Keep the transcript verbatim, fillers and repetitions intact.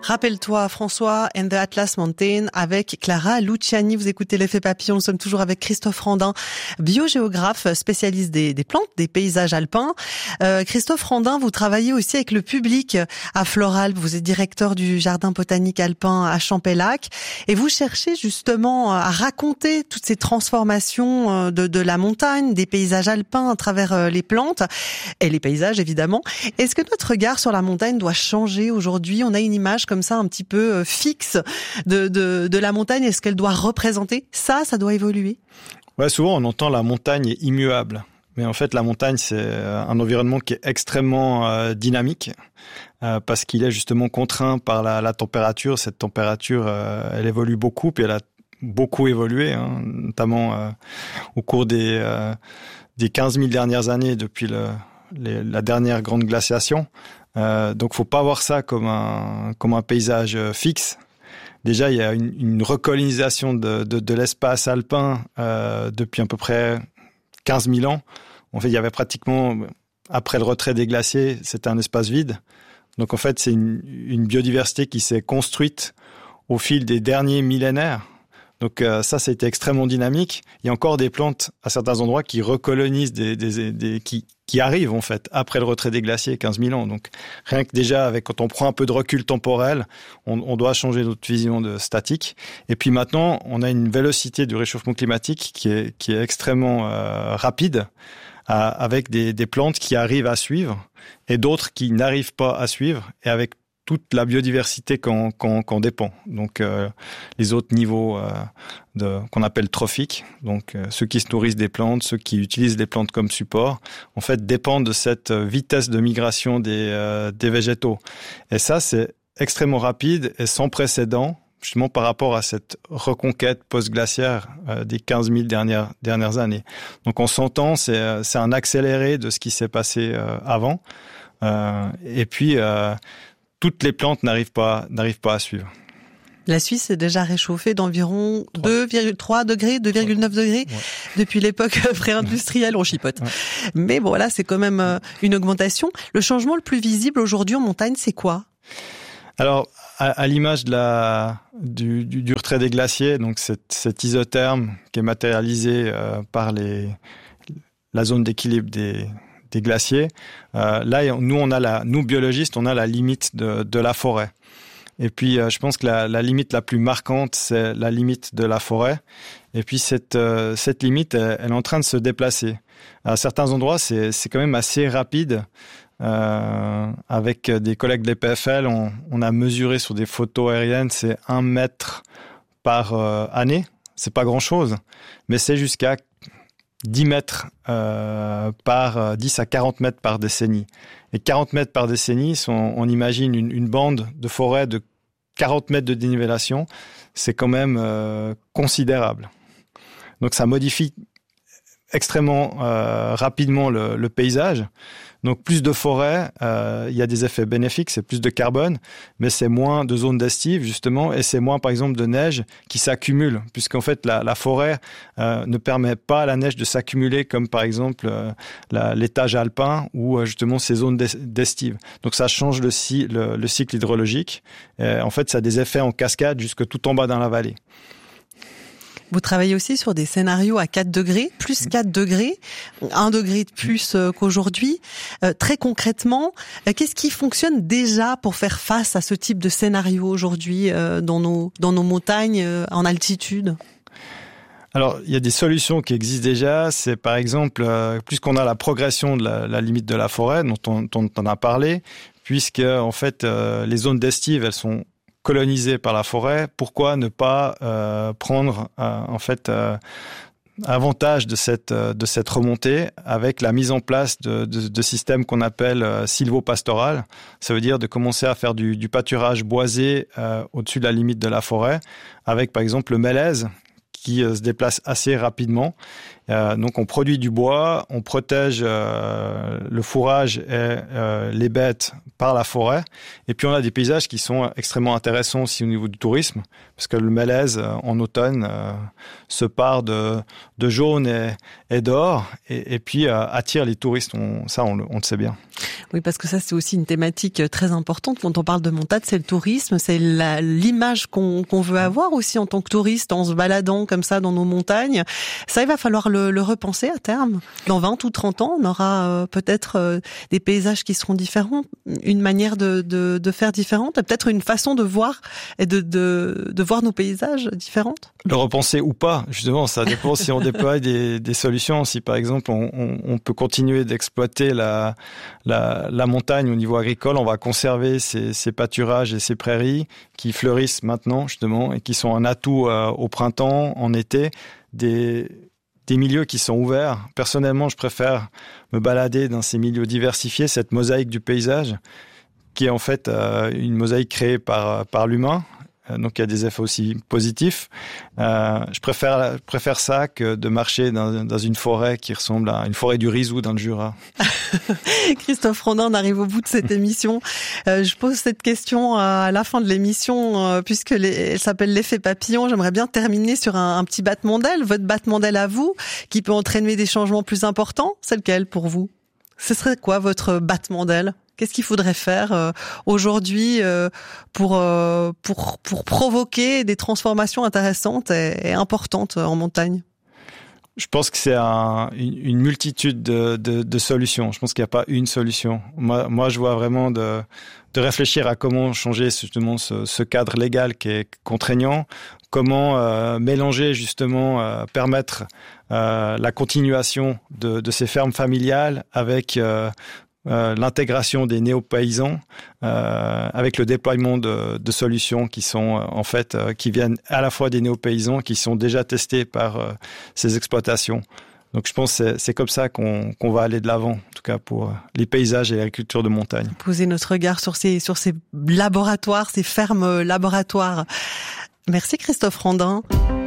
Rappelle-toi, François and the Atlas Mountain avec Clara Luciani. Vous écoutez l'effet papillon. Nous sommes toujours avec Christophe Randin, biogéographe, spécialiste des, des plantes, des paysages alpins. Euh, Christophe Randin, vous travaillez aussi avec le public à Floralpes. Vous êtes directeur du jardin botanique alpin à Champellac et vous cherchez justement à raconter toutes ces transformations de, de la montagne, des paysages alpins à travers les plantes et les paysages évidemment. Est-ce que notre regard sur la montagne doit changer aujourd'hui? On a une image comme ça un petit peu fixe de, de, de la montagne. Est-ce qu'elle doit représenter ça? Ça doit évoluer? Ouais, souvent on entend la montagne est immuable. Mais en fait, la montagne, c'est un environnement qui est extrêmement euh, dynamique euh, parce qu'il est justement contraint par la, la température. Cette température, euh, elle évolue beaucoup, puis elle a beaucoup évolué, hein, notamment euh, au cours des, euh, des quinze mille dernières années depuis le, les, la dernière grande glaciation. Euh, donc, faut pas voir ça comme un, comme un paysage fixe. Déjà, il y a une, une recolonisation de, de, de l'espace alpin euh, depuis à peu près quinze mille ans. En fait, il y avait pratiquement, après le retrait des glaciers, c'était un espace vide. Donc, en fait, c'est une, une biodiversité qui s'est construite au fil des derniers millénaires. Donc, euh, ça, ça a été extrêmement dynamique. Il y a encore des plantes à certains endroits qui recolonisent, des, des, des, qui, qui arrivent, en fait, après le retrait des glaciers, quinze mille ans. Donc, rien que déjà, avec, quand on prend un peu de recul temporel, on, on doit changer notre vision de statique. Et puis maintenant, on a une vélocité du réchauffement climatique qui est, qui est extrêmement euh, rapide, euh, avec des, des plantes qui arrivent à suivre et d'autres qui n'arrivent pas à suivre, et avec toute la biodiversité qu'on, qu'on, qu'on dépend. Donc, euh, les autres niveaux euh, de, qu'on appelle trophiques, donc euh, ceux qui se nourrissent des plantes, ceux qui utilisent les plantes comme support, en fait, dépendent de cette vitesse de migration des, euh, des végétaux. Et ça, c'est extrêmement rapide et sans précédent, justement par rapport à cette reconquête post-glaciaire euh, des quinze mille dernières, dernières années. Donc, on s'entend, c'est, c'est un accéléré de ce qui s'est passé euh, avant. Euh, et puis, euh, toutes les plantes n'arrivent pas, n'arrivent pas à suivre. La Suisse est déjà réchauffée d'environ deux virgule trois degrés, deux virgule neuf degrés ouais. depuis l'époque pré-industrielle, on chipote. Ouais. Mais bon, là, c'est quand même une augmentation. Le changement le plus visible aujourd'hui en montagne, c'est quoi? Alors, à, à l'image de la, du, du, du retrait des glaciers, donc cette, cet isotherme qui est matérialisé euh, par les, la zone d'équilibre des des glaciers. Euh, là, nous, on a la, nous biologistes, on a la limite de, de la forêt. Et puis, euh, je pense que la, la limite la plus marquante, c'est la limite de la forêt. Et puis, cette, euh, cette limite, elle, elle est en train de se déplacer. À certains endroits, c'est, c'est quand même assez rapide. Euh, avec des collègues de l'E P F L, on, on a mesuré sur des photos aériennes, c'est un mètre par euh, année. C'est pas grand-chose, mais c'est jusqu'à dix mètres euh, par dix à quarante mètres par décennie. Et quarante mètres par décennie, on, on imagine une, une bande de forêt de quarante mètres de dénivellation, c'est quand même euh, considérable. Donc ça modifie extrêmement euh, rapidement le, le paysage. Donc plus de forêt, euh, il y a des effets bénéfiques, c'est plus de carbone, mais c'est moins de zones d'estive justement, et c'est moins par exemple de neige qui s'accumule, puisqu'en fait la, la forêt euh, ne permet pas à la neige de s'accumuler comme par exemple euh, la, l'étage alpin ou euh, justement ces zones d'estive. Donc ça change le, le, le cycle hydrologique. Et en fait, ça a des effets en cascade jusque tout en bas dans la vallée. Vous travaillez aussi sur des scénarios à quatre degrés, plus quatre degrés, un degré de plus qu'aujourd'hui. Euh, très concrètement, euh, qu'est-ce qui fonctionne déjà pour faire face à ce type de scénario aujourd'hui euh, dans nos dans nos montagnes euh, en altitude? Alors, il y a des solutions qui existent déjà. C'est par exemple, euh, puisqu'on a la progression de la, la limite de la forêt, dont on, dont on a parlé, puisque en fait euh, les zones d'estive, elles sont colonisées par la forêt, pourquoi ne pas euh, prendre euh, en fait euh, avantage de cette euh, de cette remontée avec la mise en place de, de, de systèmes qu'on appelle euh, sylvo-pastoral. Ça veut dire de commencer à faire du, du pâturage boisé euh, au-dessus de la limite de la forêt, avec par exemple le mélèze qui euh, se déplace assez rapidement Euh, donc on produit du bois, on protège euh, le fourrage et euh, les bêtes par la forêt. Et puis on a des paysages qui sont extrêmement intéressants aussi au niveau du tourisme, parce que le mélèze euh, en automne euh, se part de, de jaune et, et d'or, et, et puis euh, attire les touristes. On, ça, on, on le sait bien. Oui, parce que ça, c'est aussi une thématique très importante. Quand on parle de montagne, c'est le tourisme, c'est la, l'image qu'on, qu'on veut avoir aussi en tant que touriste, en se baladant comme ça dans nos montagnes. Ça, il va falloir le, le repenser à terme. Dans vingt ou trente ans, on aura euh, peut-être euh, des paysages qui seront différents, une manière de, de, de faire différente, peut-être une façon de voir et de, de, de voir nos paysages différentes. Le repenser ou pas, justement, ça dépend si on déploie des, des solutions. Si par exemple on, on, on peut continuer d'exploiter la, la, la montagne au niveau agricole, on va conserver ces, ces pâturages et ces prairies qui fleurissent maintenant justement et qui sont un atout euh, au printemps, en été, des, des milieux qui sont ouverts. Personnellement, je préfère me balader dans ces milieux diversifiés, cette mosaïque du paysage, qui est en fait euh, une mosaïque créée par, par l'humain. Donc il y a des effets aussi positifs. Euh, je préfère je préfère ça que de marcher dans, dans une forêt qui ressemble à une forêt du Rizou dans le Jura. Christophe Rondin, on arrive au bout de cette émission. Euh, je pose cette question à la fin de l'émission euh, puisque les, elle s'appelle l'effet papillon. J'aimerais bien terminer sur un, un petit battement d'aile, votre battement d'aile à vous, qui peut entraîner des changements plus importants. C'est lequel pour vous ? Ce serait quoi votre battement d'aile ? Qu'est-ce qu'il faudrait faire euh, aujourd'hui euh, pour euh, pour pour provoquer des transformations intéressantes et, et importantes en montagne ? Je pense que c'est un, une, une multitude de, de, de solutions. Je pense qu'il n'y a pas une solution. Moi, moi, je vois vraiment de, de réfléchir à comment changer justement ce, ce cadre légal qui est contraignant, comment euh, mélanger justement, euh, permettre euh, la continuation de, de ces fermes familiales avec euh, Euh, l'intégration des néo-paysans euh, avec le déploiement de, de solutions qui sont euh, en fait euh, qui viennent à la fois des néo-paysans qui sont déjà testés par euh, ces exploitations. Donc je pense que c'est, c'est comme ça qu'on, qu'on va aller de l'avant, en tout cas pour les paysages et l'agriculture de montagne. Poser notre regard sur ces sur ces laboratoires, ces fermes laboratoires. Merci Christophe Rondin.